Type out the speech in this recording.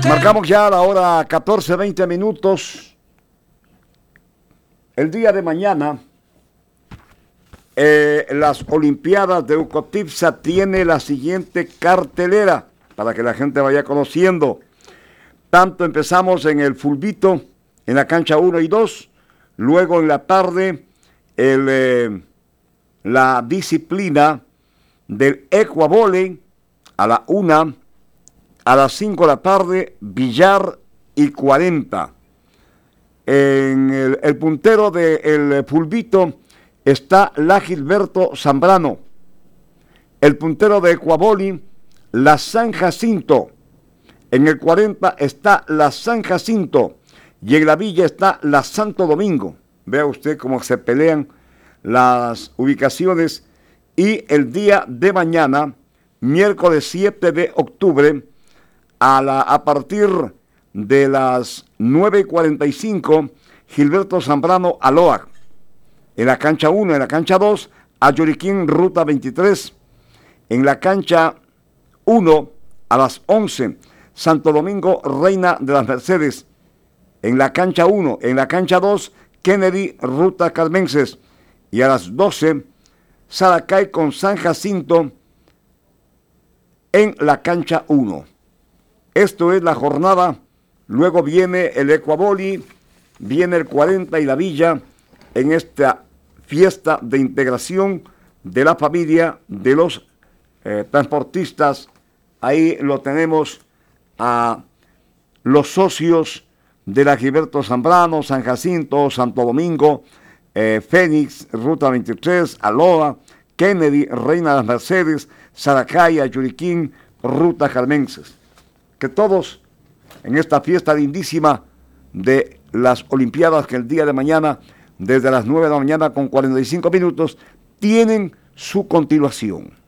Marcamos ya la hora 14:20 minutos. El día de mañana, las Olimpiadas de Ucotipsa tiene la siguiente cartelera para que la gente vaya conociendo. Tanto empezamos en el fulbito, en la cancha 1 y 2, luego en la tarde la disciplina del ecuavole a la 1, a las 5 de la tarde, billar y 40. En el puntero del fulbito está la Gilberto Zambrano. El puntero de ecuavole, la San Jacinto. En el 40 está la San Jacinto. Y en la villa está la Santo Domingo. Vea usted cómo se pelean las ubicaciones. Y el día de mañana, miércoles 7 de octubre, a partir de las 9:45, Gilberto Zambrano Aloa. En la cancha 1, en la cancha 2, Ayoriquín Ruta 23. En la cancha 1, a las 11, Santo Domingo Reina de las Mercedes. En la cancha 1, en la cancha 2, Kennedy Ruta Carmenses. Y a las 12, Saracay con San Jacinto en la cancha 1. Esto es la jornada. Luego viene el ecuavole, viene el 40 y la villa en esta fiesta de integración de la familia de los transportistas. Ahí lo tenemos a los socios de la Gilberto Zambrano, San Jacinto, Santo Domingo, Fénix, Ruta 23, Aloa, Kennedy, Reina de las Mercedes, Saracay, Ayuriquín, Ruta Carmenses. Que todos en esta fiesta lindísima de las Olimpiadas, que el día de mañana, desde las 9 de la mañana con 45 minutos, tienen su continuación.